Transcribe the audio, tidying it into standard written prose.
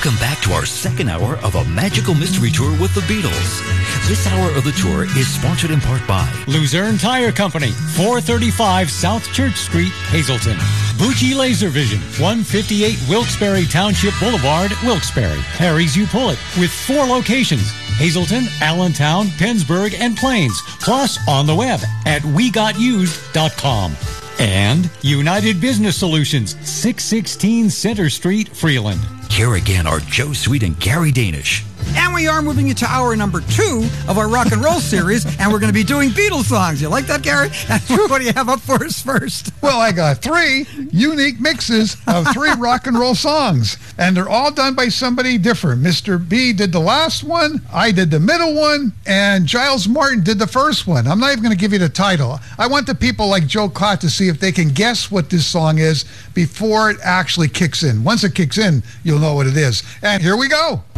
Welcome back to our second hour of a magical mystery tour with the Beatles. This hour of the tour is sponsored in part by Luzerne Tire Company, 435 South Church Street, Hazleton. Bucci Laser Vision, 158 Wilkes-Barre Township Boulevard, Wilkes-Barre. Harry's You Pull It, with 4 locations: Hazleton, Allentown, Pennsburg, and Plains. Plus on the web at wegotused.com. And United Business Solutions, 616 Center Street, Freeland. Here again are Joe Sweet and Gary Danish. And we are moving into hour number 2 of our rock and roll series, and we're going to be doing Beatles songs. You like that, Gary? What do you have up for us first? Well, I got 3 unique mixes of 3 rock and roll songs, and they're all done by somebody different. Mr. B did the last one, I did the middle one, and Giles Martin did the first one. I'm not even going to give you the title. I want the people like Joe Cott to see if they can guess what this song is before it actually kicks in. Once it kicks in, you'll know what it is. And here we go.